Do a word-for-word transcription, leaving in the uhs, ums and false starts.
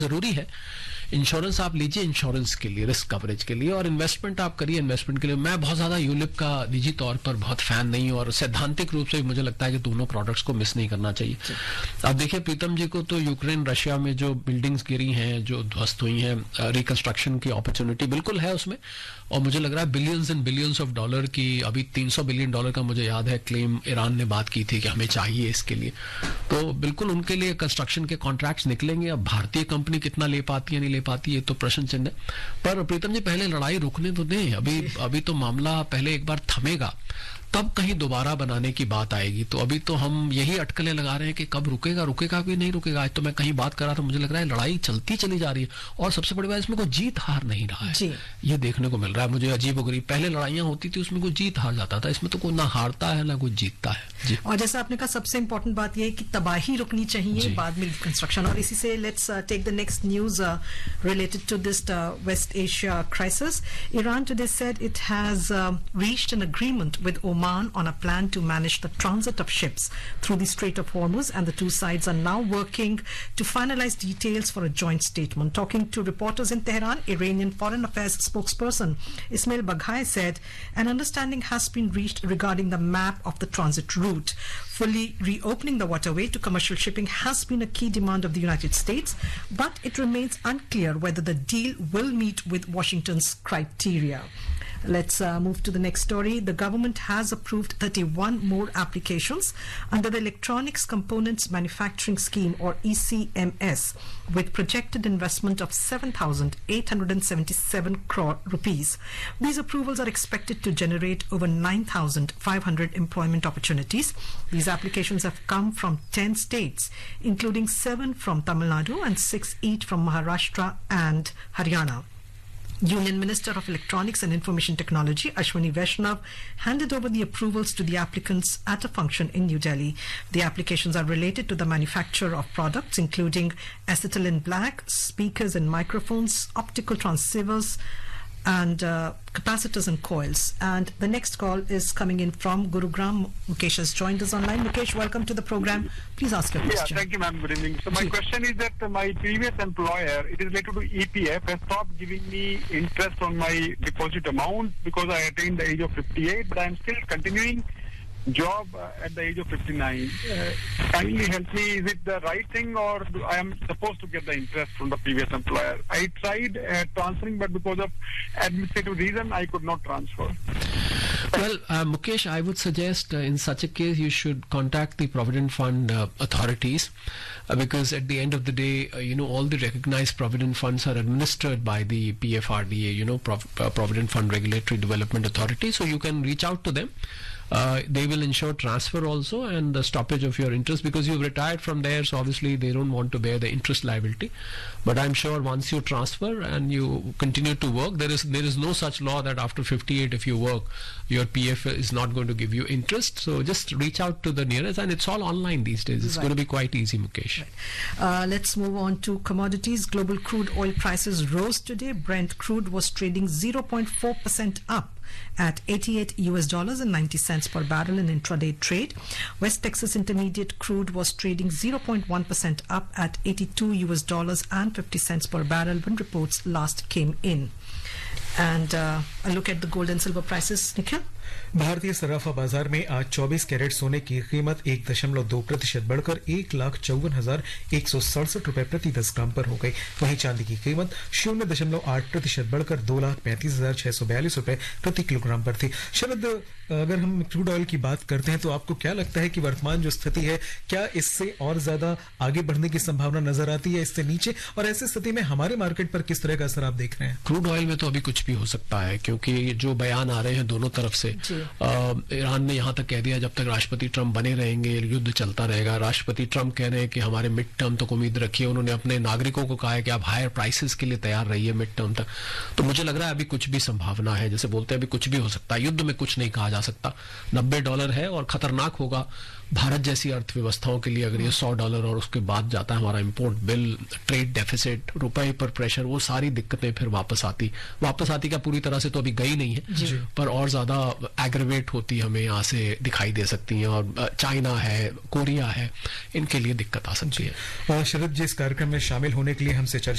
जरूरी है। इंश्योरेंस आप लीजिए इंश्योरेंस के लिए, रिस्क कवरेज के लिए, और इन्वेस्टमेंट आप करिए इन्वेस्टमेंट के लिए। मैं बहुत ज्यादा यूलिप का निजी तौर पर बहुत फैन नहीं हूं, और सैद्धांतिक रूप से मुझे लगता है कि दोनों प्रोडक्ट्स को मिस नहीं करना चाहिए। अब देखिए प्रीतम जी को तो यूक्रेन रशिया में जो बिल्डिंग्स गिरी हैं, जो ध्वस्त हुई हैं, रिकंस्ट्रक्शन की अपॉर्चुनिटी बिल्कुल है उसमें, और मुझे लग रहा है billions and billions of dollar की, अभी तीन सौ बिलियन डॉलर का मुझे याद है क्लेम ईरान ने बात की थी कि हमें चाहिए इसके लिए। तो बिल्कुल उनके लिए कंस्ट्रक्शन के कॉन्ट्रैक्ट्स निकलेंगे। अब भारतीय कंपनी कितना ले पाती है नहीं ले पाती है तो प्रश्न चिन्ह है। पर प्रीतम जी पहले लड़ाई रुकने तो दें, अभी अभी तो मामला पहले एक बार थमेगा तब कहीं दोबारा बनाने की बात आएगी। तो अभी तो हम यही अटकलें लगा रहे हैं कि कब रुकेगा रुकेगा कि नहीं रुकेगा। आज तो मैं कहीं बात कर रहा था, मुझे लग रहा है लड़ाई चलती चली जा रही है, और सबसे बड़ी बात इसमें कोई जीत हार नहीं रहा है, ये देखने को मिल रहा है मुझे अजीबोगरीब। पहले लड़ाइयां होती थी उसमें कोई जीत हार जाता था, इसमें तो कोई ना हारता है ना कोई जीतता है जी। और जैसा आपने कहा सबसे इंपॉर्टेंट बात यह है कि तबाही रुकनी चाहिए, बाद में कंस्ट्रक्शन। और इसी से let's take the next news related to this waste Asia crisis. Iran today said it has reached an agreement with Oman on a plan to manage the transit of ships through the Strait of Hormuz, and the two sides are now working to finalize details for a joint statement. Talking to reporters in Tehran, Iranian Foreign Affairs spokesperson Ismail Baghai said an understanding has been reached regarding the map of the transit route. Fully reopening the waterway to commercial shipping has been a key demand of the United States, but it remains unclear whether the deal will meet with Washington's criteria. Let's uh, move to the next story. The government has approved thirty-one more applications under the Electronics Components Manufacturing Scheme, or E C M S, with projected investment of seven thousand eight hundred seventy-seven crore rupees. These approvals are expected to generate over nine thousand five hundred employment opportunities. These applications have come from ten states, including seven from Tamil Nadu and six each from Maharashtra and Haryana. Union Minister of Electronics and Information Technology Ashwini Vaishnav handed over the approvals to the applicants at a function in New Delhi. The applications are related to the manufacture of products including acetylene black, speakers and microphones, optical transceivers, and uh, capacitors and coils. And the next call is coming in from Gurugram. Mukesh has joined us online. Mukesh, welcome to the program. Please ask your question. Yeah, thank you, ma'am. Good evening. So my question is that my previous employer, it is related to E P F, has stopped giving me interest on my deposit amount because I attained the age of fifty-eight, but I am still continuing job uh, at the age of fifty-nine. Uh, kindly help me, is it the right thing, or do I am supposed to get the interest from the previous employer? I tried uh, transferring, but because of administrative reason, I could not transfer. Well, uh, Mukesh, I would suggest uh, in such a case you should contact the Provident Fund uh, authorities, uh, because at the end of the day, uh, you know, all the recognized Provident Funds are administered by the P F R D A, you know, Prov- uh, Provident Fund Regulatory Development Authority. So you can reach out to them. Uh, they will ensure transfer also and the stoppage of your interest, because you've retired from there, so obviously they don't want to bear the interest liability. But I'm sure once you transfer and you continue to work, there is there is no such law that after fifty-eight if you work, your P F is not going to give you interest. So just reach out to the nearest, and it's all online these days. It's right. going to be quite easy, Mukesh. Right. Uh, let's move on to commodities. Global crude oil prices rose today. Brent crude was trading zero point four percent up at eighty-eight U S dollars and ninety cents per barrel in intraday trade. West Texas Intermediate crude was trading zero point one percent up at eighty-two U S dollars and fifty cents per barrel when reports last came in. And uh, a look at the gold and silver prices, Nikhil. भारतीय सराफा बाजार में आज चौबीस carat सोने की कीमत एक दशमलव दो प्रतिशत बढ़कर एक लाख चौवन हजार एक सौ सड़सठ रुपए प्रति दस ग्राम पर हो गई। वहीं चांदी की कीमत शून्य दशमलव आठ प्रतिशत बढ़कर दो लाख पैंतीस हजार छह सौ बयालीस रुपए प्रति किलोग्राम पर थी। शरद, अगर हम क्रूड ऑयल की बात करते हैं तो आपको क्या लगता है कि वर्तमान जो स्थिति है, क्या इससे और ज्यादा आगे बढ़ने की संभावना नजर आती है, इससे नीचे? और ऐसी स्थिति में हमारे मार्केट पर किस तरह का असर आप देख रहे हैं? क्रूड ऑयल में तो अभी कुछ भी हो सकता है, क्योंकि जो बयान आ रहे हैं दोनों तरफ से, ईरान ने यहां तक कह दिया जब तक राष्ट्रपति ट्रंप बने रहेंगे युद्ध चलता रहेगा। राष्ट्रपति ट्रंप कह रहे हैं कि हमारे मिड टर्म तक उम्मीद रखिए। उन्होंने अपने नागरिकों को कहा है कि आप हायर प्राइसेस के लिए तैयार रहिए मिड टर्म तक। तो मुझे लग रहा है अभी कुछ भी संभावना है, जैसे बोलते हैं अभी कुछ भी हो सकता है। युद्ध में कुछ नहीं कहा जा जा सकता। नब्बे डॉलर है और खतरनाक होगा भारत जैसी अर्थव्यवस्थाओं के लिए अगर ये सौ डॉलर और उसके बाद जाता है हमारा इंपोर्ट बिल, ट्रेड डेफिसिट, रुपए पर प्रेशर, वो सारी दिक्कतें फिर वापस आती वापस आती क्या पूरी तरह से तो अभी गई नहीं है, पर और ज्यादा एग्रेवेट होती हमें यहाँ से दिखाई दे सकती हैं। और चाइना है, कोरिया है, इनके लिए दिक्कत आ सकती है। और शरद जी, इस कार्यक्रम में शामिल होने के लिए हमसे चर्चा